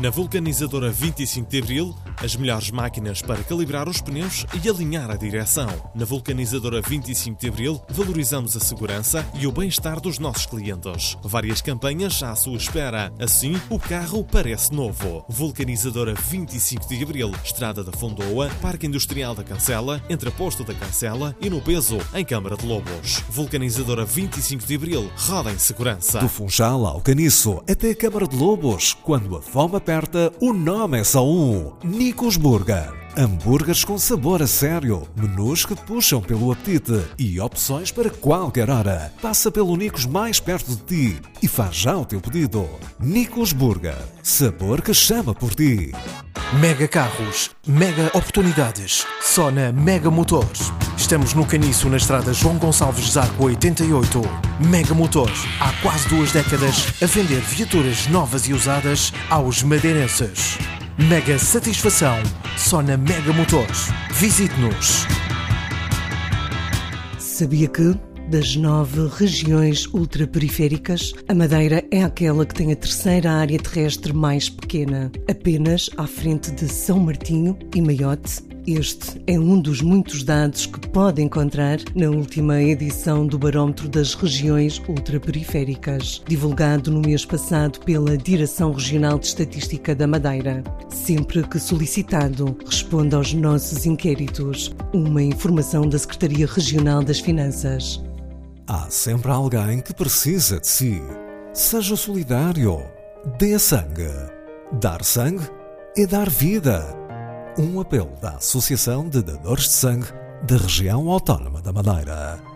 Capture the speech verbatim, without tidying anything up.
Na vulcanizadora vinte e cinco de Abril, as melhores máquinas para calibrar os pneus e alinhar a direção. Na vulcanizadora vinte e cinco de Abril, valorizamos a segurança e o bem-estar dos nossos clientes. Várias campanhas à sua espera. Assim, o carro parece novo. Vulcanizadora vinte e cinco de Abril, Estrada da Fondoa, Parque Industrial da Cancela, entre a Posto da Cancela e no Peso, em Câmara de Lobos. Vulcanizadora vinte e cinco de Abril, roda em segurança. Do Funchal ao Caniço, até a Câmara de Lobos. Quando a fome aperta, o nome é só um: Nicos Burger. Hambúrgueres com sabor a sério, menus que puxam pelo apetite e opções para qualquer hora. Passa pelo Nicos mais perto de ti e faz já o teu pedido. Nicos Burger, sabor que chama por ti. Mega Carros, mega oportunidades, só na Mega Motores. Estamos no Caniço, na estrada João Gonçalves Zarco oitenta e oito. Mega Motores, há quase duas décadas a vender viaturas novas e usadas aos madeirenses. Mega satisfação, só na Mega Motores. Visite-nos. Sabia que, das nove regiões ultraperiféricas, a Madeira é aquela que tem a terceira área terrestre mais pequena, apenas à frente de São Martinho e Maiote? Este é um dos muitos dados que pode encontrar na última edição do Barómetro das Regiões Ultraperiféricas, divulgado no mês passado pela Direção Regional de Estatística da Madeira. Sempre que solicitado, responde aos nossos inquéritos. Uma informação da Secretaria Regional das Finanças. Há sempre alguém que precisa de si. Seja solidário. Dê sangue. Dar sangue é dar vida. Um apelo da Associação de Dadores de Sangue da Região Autónoma da Madeira.